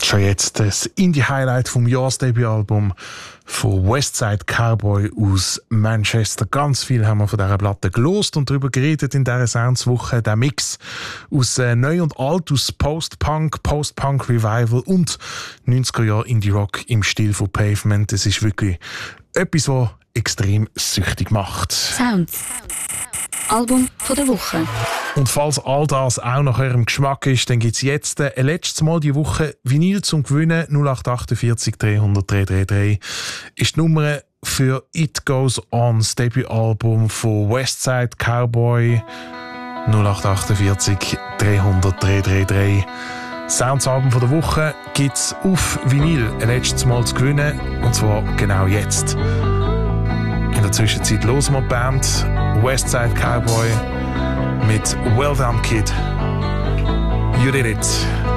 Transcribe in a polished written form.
Schon jetzt das Indie-Highlight vom Jahresdebütalbum von Westside Cowboy aus Manchester. Ganz viel haben wir von dieser Platte gelost und darüber geredet in dieser Soundswoche. Der Mix aus Neu und Alt, aus Post-Punk, Post-Punk-Revival und 90er-Jahre Indie-Rock im Stil von Pavement. Das ist wirklich etwas, was extrem süchtig macht. Sounds. Album von der Woche. Und falls all das auch nach eurem Geschmack ist, dann gibt es jetzt ein letztes Mal die Woche Vinyl zum Gewinnen. 0848 300 333 ist die Nummer für It Goes On, das Debütalbum von Westside Cowboy. 0848 300 333. Soundsalbum von der Woche gibt es auf Vinyl ein letztes Mal zu gewinnen. Und zwar genau jetzt. In der Zwischenzeit hören wir die Band Westside Cowboy mit Well Done Kid. You did it.